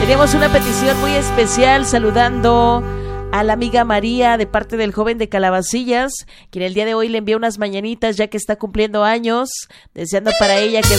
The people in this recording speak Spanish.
Teníamos una petición muy especial saludando a la amiga María de parte del joven de Calabacillas, quien el día de hoy le envía unas mañanitas ya que está cumpliendo años, deseando para ella que